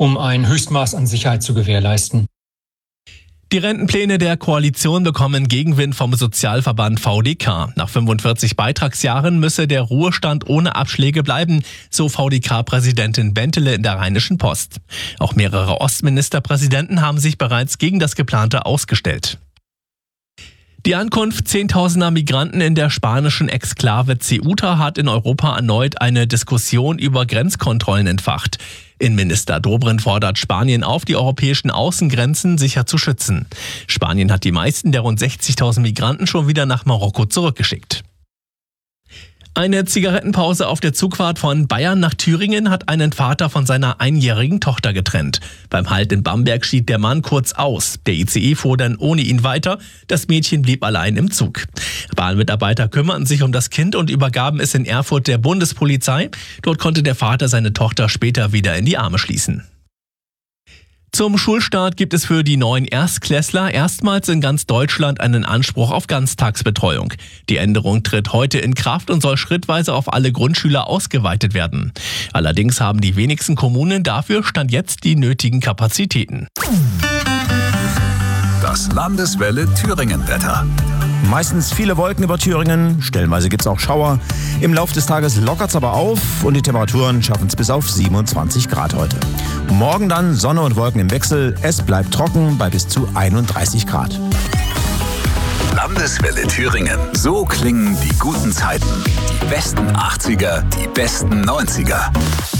um ein Höchstmaß an Sicherheit zu gewährleisten. Die Rentenpläne der Koalition bekommen Gegenwind vom Sozialverband VDK. Nach 45 Beitragsjahren müsse der Ruhestand ohne Abschläge bleiben, so VDK-Präsidentin Bentele in der Rheinischen Post. Auch mehrere Ostministerpräsidenten haben sich bereits gegen das Geplante ausgestellt. Die Ankunft zehntausender Migranten in der spanischen Exklave Ceuta hat in Europa erneut eine Diskussion über Grenzkontrollen entfacht. Innenminister Dobrindt fordert Spanien auf, die europäischen Außengrenzen sicher zu schützen. Spanien hat die meisten der rund 60.000 Migranten schon wieder nach Marokko zurückgeschickt. Eine Zigarettenpause auf der Zugfahrt von Bayern nach Thüringen hat einen Vater von seiner einjährigen Tochter getrennt. Beim Halt in Bamberg schied der Mann kurz aus. Der ICE fuhr dann ohne ihn weiter. Das Mädchen blieb allein im Zug. Bahnmitarbeiter kümmerten sich um das Kind und übergaben es in Erfurt der Bundespolizei. Dort konnte der Vater seine Tochter später wieder in die Arme schließen. Zum Schulstart gibt es für die neuen Erstklässler erstmals in ganz Deutschland einen Anspruch auf Ganztagsbetreuung. Die Änderung tritt heute in Kraft und soll schrittweise auf alle Grundschüler ausgeweitet werden. Allerdings haben die wenigsten Kommunen dafür Stand jetzt die nötigen Kapazitäten. Das Landeswelle Thüringen-Wetter. Meistens viele Wolken über Thüringen, stellenweise gibt es auch Schauer. Im Laufe des Tages lockert es aber auf und die Temperaturen schaffen es bis auf 27 Grad heute. Morgen dann Sonne und Wolken im Wechsel, es bleibt trocken bei bis zu 31 Grad. Landeswelle Thüringen. So klingen die guten Zeiten. Die besten 80er, die besten 90er.